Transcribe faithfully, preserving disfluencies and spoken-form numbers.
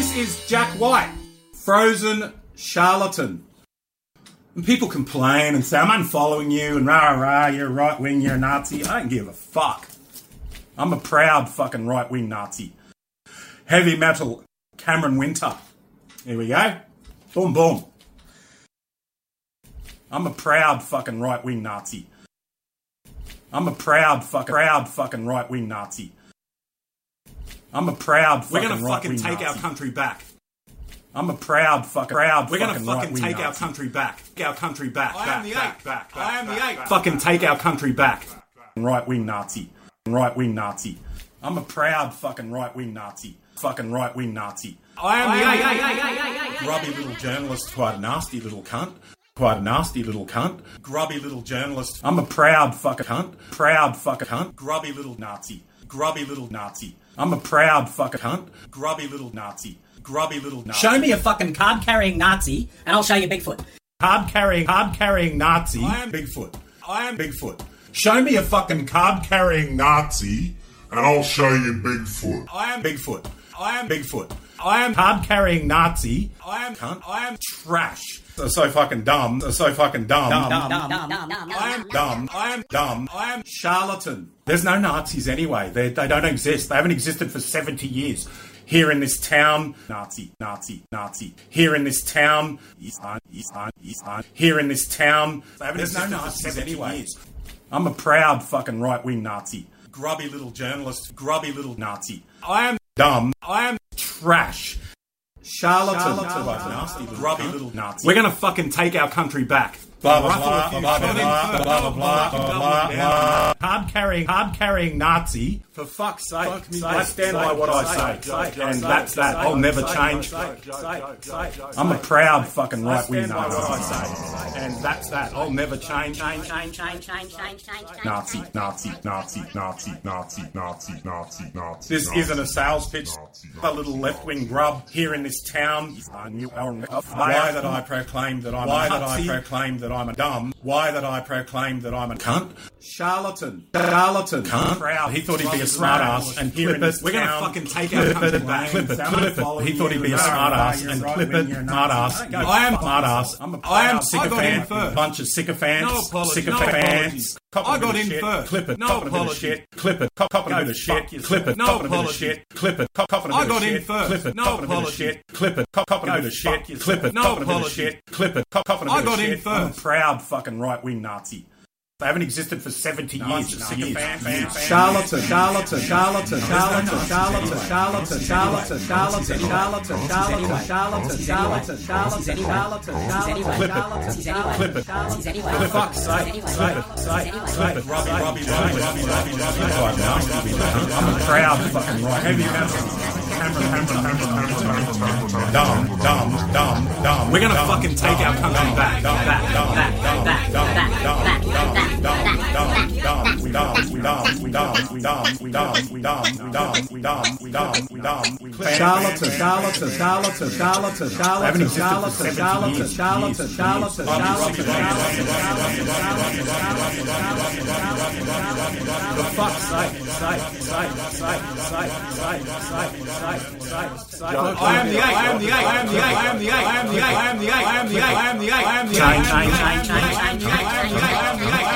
This is Jack White, frozen charlatan. And people complain and say, I'm unfollowing you, and rah, rah, you're right wing, you're a Nazi. I don't give a fuck. I'm a proud fucking right wing Nazi. Heavy metal, Cameron Winter. Here we go. Boom, boom. I'm a proud fucking right wing Nazi. I'm a proud fucking, proud fucking right wing Nazi. I'm a proud fucking We're gonna right fucking wing take Nazi. our country back. I'm a proud fucking, proud We're gonna fucking fucking right-wing take our Nazi. country back. Our country back. I back, am the back, ape. back, I am back, the ape. back. Fucking take our country back. Right wing Nazi. Right wing Nazi. I'm a proud fucking right wing Nazi. Fucking right wing Nazi. I am the ape. Grubby little journalist, quite a nasty little cunt. Quite a nasty little cunt. Grubby little journalist. I'm a proud fucking cunt. Proud fucking cunt. Grubby little Nazi. Grubby little Nazi. I'm a proud fucking cunt. Grubby little Nazi. Grubby little Nazi. Show me a fucking card-carrying Nazi, and I'll show you Bigfoot. Card-carrying, card-carrying Nazi. I am Bigfoot. I am Bigfoot. Show me a fucking card-carrying Nazi, and I'll show you Bigfoot. I am Bigfoot. I am Bigfoot. I am Card-carrying Nazi. I am Cunt. I am Trash. They're so fucking dumb. They're so fucking dumb. Dumb, dumb, dumb, dumb, dumb, I am Dumb. I am Dumb. I am Charlatan. There's no Nazis anyway. They, they don't exist. They haven't existed for seventy years. Here in this town, Nazi, Nazi, Nazi. Here in this town, here in this town, they haven't There's no Nazis anyway. Years. I'm a proud fucking right wing Nazi. Grubby little journalist, grubby little Nazi. I am Dumb. I am Trash. Charlatan. Charlatan. Like a nasty little grubby little Nazi. We're gonna fucking take our country back. Blah blah Ruffle blah a few blah blah feathers. blah blah blah Fucking blah double blah it blah. Hard carrying, hard carrying Nazi. For fuck's sake, Fuck me, I stand say, by what say, I say, say, and say, that's say, that. I'll say, never say, change. say, I'm a proud fucking right wing Stand by what I Nazi. say, and that's that. I'll never change. Change, change, change, change, change, change, change. Nazi, Nazi, Nazi, Nazi, Nazi, Nazi, Nazi, Nazi. This Nazi, isn't a sales pitch. Nazi, A little left-wing grub here in this town. Why that I proclaim that I'm why that I proclaim that I'm a dumb. Why that I proclaim that I'm a cunt. Charlatan, charlatan, cunt. Proud. He thought he'd be a smartass and here in this We're gonna town. fucking take our country back. Clip it, clip it. He thought he'd be a smartass and clip it, smartass. I am smartass. I'm a I am proud sycophant. sycophant. Bunch of sycophants. No apologies. No Sycophants. apologies. Cop I a bit got of in shit. first. Clip it. No Cop a bit of apologies. shit. Clip it. Cop cop a Go bit of fuck shit. Clip it. yourself. No Cop a bit of apologies. shit. Clip it. Cop cop a bit I of got in shit. first. Clip it. No Cop a bit of apologies. shit. Clip it. Cop cop a Go bit of shit. fuck yourself. Clip it. No Cop a bit of apologies. shit. Clip it. Cop cop a bit I of got in shit. I'm a first. proud fucking right wing Nazi. They haven't existed for seventy years. Sycophant. Charlatan, charlatan, charlatan, charlatan, charlatan, charlatan, charlatan, charlatan, charlatan, charlatan, charlatan, charlatan, charlatan, charlatan, Clip charlatan, clip it. Nazis anyway. For fuck's sake, clip it, clip it. Robbie, Robbie, Robbie, Robbie, Robbie, Robbie. I'm a proud fucking right. Heavy metal. Cameron, Cameron, Cameron, Cameron. Dumb, dumb, dumb, dumb. We're gonna fucking take our country back. Back, back, back, back, back, back. Charlatan, charlatan, charlatan, charlatan, charlatan, charlatan, charlatan, charlatan, charlatan, for fuck's sake, sake, sake, sake, sake, sake, sake, sake, sake. I am the ape. I am the ape. I am the ape. I am the ape. I am the ape. I am the ape. I am the ape. I am the ape. I am the ape. I am the ape. Change, change, change, change, change, change, change.